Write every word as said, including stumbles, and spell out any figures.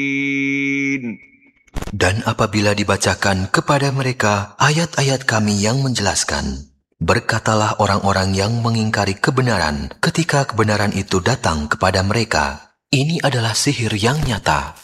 Dan apabila dibacakan kepada mereka ayat-ayat kami yang menjelaskan, berkatalah orang-orang yang mengingkari kebenaran ketika kebenaran itu datang kepada mereka, ini adalah sihir yang nyata.